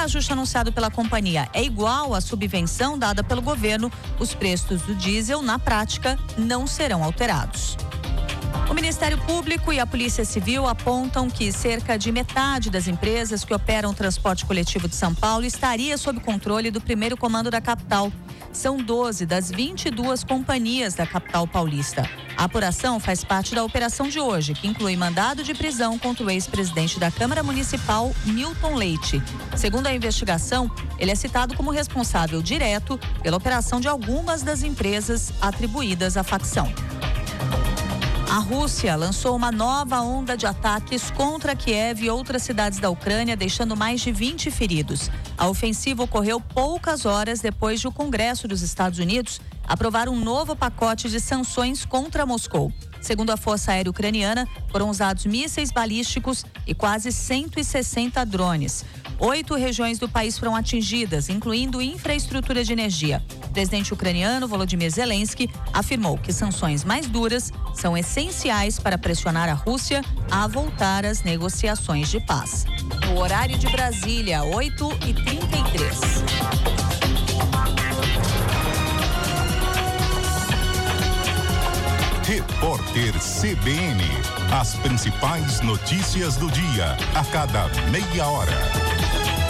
reajuste anunciado pela companhia é igual à subvenção dada pelo governo, os preços do diesel, na prática, não serão alterados. O Ministério Público e a Polícia Civil apontam que cerca de metade das empresas que operam o transporte coletivo de São Paulo estaria sob controle do primeiro comando da capital. São 12 das 22 companhias da capital paulista. A apuração faz parte da operação de hoje, que inclui mandado de prisão contra o ex-presidente da Câmara Municipal, Milton Leite. Segundo a investigação, ele é citado como responsável direto pela operação de algumas das empresas atribuídas à facção. A Rússia lançou uma nova onda de ataques contra Kiev e outras cidades da Ucrânia, deixando mais de 20 feridos. A ofensiva ocorreu poucas horas depois de o Congresso dos Estados Unidos aprovar um novo pacote de sanções contra Moscou. Segundo a Força Aérea Ucraniana, foram usados mísseis balísticos e quase 160 drones. 8 regiões do país foram atingidas, incluindo infraestrutura de energia. O presidente ucraniano Volodymyr Zelensky afirmou que sanções mais duras são essenciais para pressionar a Rússia a voltar às negociações de paz. O horário de Brasília, 8h33. Repórter CBN. As principais notícias do dia, a cada meia hora.